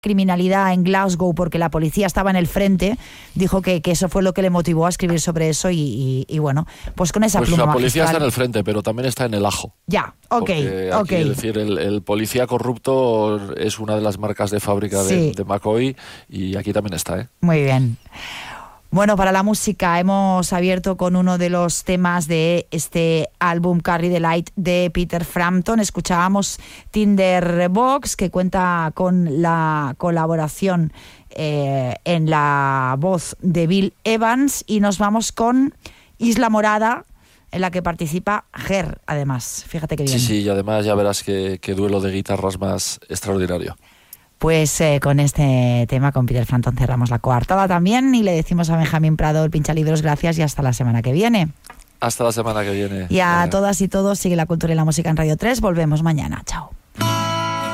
criminalidad en Glasgow porque la policía estaba en el frente, dijo que eso fue lo que le motivó a escribir sobre eso y bueno, pues con esa pues pluma la policía magistral. está en el frente, pero también está en el ajo. Ya, Porque aquí, es decir, el policía corrupto es una de las marcas de fábrica de McCoy, y aquí también está, ¿eh? Muy bien. Bueno, para la música hemos abierto con uno de los temas de este álbum Carry the Light de Peter Frampton. Escuchábamos Tinderbox, que cuenta con la colaboración en la voz de Bill Evans, y nos vamos con Isla Morada, en la que participa Ger, además. Fíjate qué bien. Sí, y además ya verás qué duelo de guitarras más extraordinario. Pues con este tema, con Peter Frampton, cerramos la coartada también, y le decimos a Benjamín Prado, el Pinchalibros, gracias, y hasta la semana que viene. Hasta la semana que viene. Y a todas y todos, sigue la cultura y la música en Radio 3. Volvemos mañana. Chao.